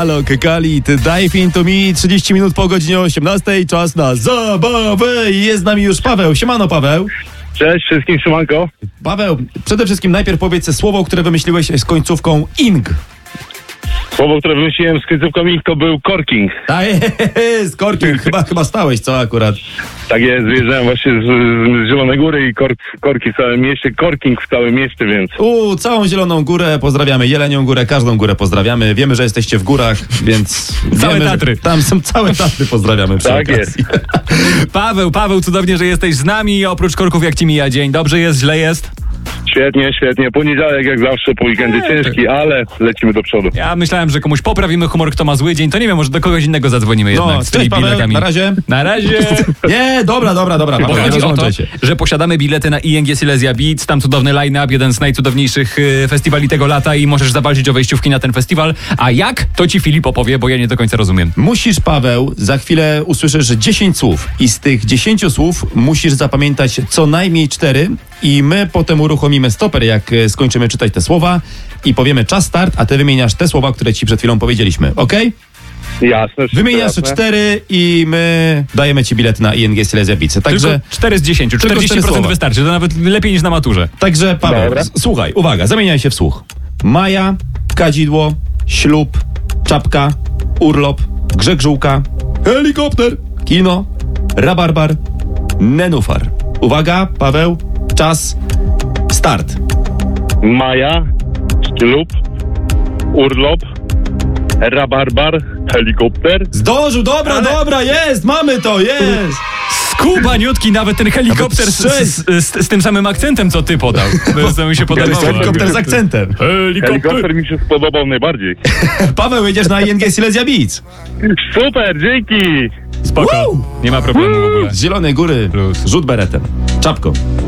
Halo, Kekalit, Dive Into Me, 30 minut po godzinie 18, czas na zabawę i jest z nami już Paweł. Siemano, Paweł. Cześć wszystkim, siemanko. Paweł, przede wszystkim najpierw powiedz słowo, które wymyśliłeś z końcówką ing. Słowo, które wymyśliłem z końcówką ing, to był korking. Tak jest, korking, chyba stałeś, co akurat? Tak jest, wyjeżdżałem właśnie z Zielonej Góry i korki w całym mieście, korking w całym mieście, więc... Całą Zieloną Górę pozdrawiamy, Jelenią Górę, każdą górę pozdrawiamy. Wiemy, że jesteście w górach, więc... Całe wiemy, Tatry. Tam są całe Tatry, pozdrawiamy przy Tak okazji. Paweł, cudownie, że jesteś z nami. Oprócz korków, jak ci mija dzień? Dobrze jest, źle jest? Świetnie. Poniedziałek jak zawsze, po weekendzie ciężki, ale lecimy do przodu. Ja myślałem, że komuś poprawimy humor, kto ma zły dzień. To nie wiem, może do kogoś innego zadzwonimy jednak z tymi cześć Paweł, biletami. na razie. Na razie. Nie, dobra, Bo Paweł, nie chodzi o to, rozłączaj się. że posiadamy bilety na ING Silesia Beats, tam cudowny line-up, jeden z najcudowniejszych festiwali tego lata i możesz zawalczyć o wejściówki na ten festiwal. A jak? To ci Filip opowie, bo ja nie do końca rozumiem. Musisz, Paweł, za chwilę usłyszysz 10 słów i z tych 10 słów musisz zapamiętać co najmniej 4 i my potem uruchomimy stoper, jak skończymy czytać te słowa i powiemy czas start, a ty wymieniasz te słowa, które ci przed chwilą powiedzieliśmy, okej? Jasne. wszystko Wymieniasz jasne. 4 i my dajemy ci bilet na ING Silesia Beats. Także, Tylko 4 z 10, tylko 4 40% słowa. wystarczy, to nawet lepiej niż na maturze. także Paweł, Dobra. słuchaj, uwaga, zamieniaj się w słuch. Maja, kadzidło, ślub, czapka, urlop, grzegżółka, helikopter, kino, rabarbar, nenufar. Uwaga, Paweł, czas, start. Maja, ślub, urlop, rabarbar, helikopter. Zdążył, dobra, jest, mamy to, jest. Skubaniutki, nawet ten helikopter z tym samym akcentem, co ty podał. To mi się podobało. Helikopter z akcentem. Helikopter mi się spodobał najbardziej. Paweł, jedziesz na ING Silesia Beats. Super, dzięki! Spoko, nie ma problemu w ogóle. Z Zielonej Góry, Plus. rzut beretem, czapką.